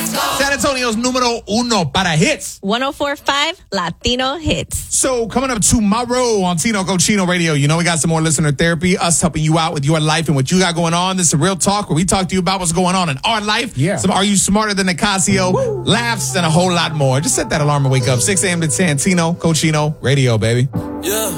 San Antonio's numero uno para hits. 104.5 Latino Hits. So coming up tomorrow on Tino Cochino Radio, you know we got some more listener therapy, us helping you out with your life and what you got going on. This is a real talk where we talk to you about what's going on in our life. Yeah. Some Are You Smarter Than Nicasio, laughs, and a whole lot more. Just set that alarm and wake up. 6 a.m. to 10, Tino Cochino Radio, baby. Yeah.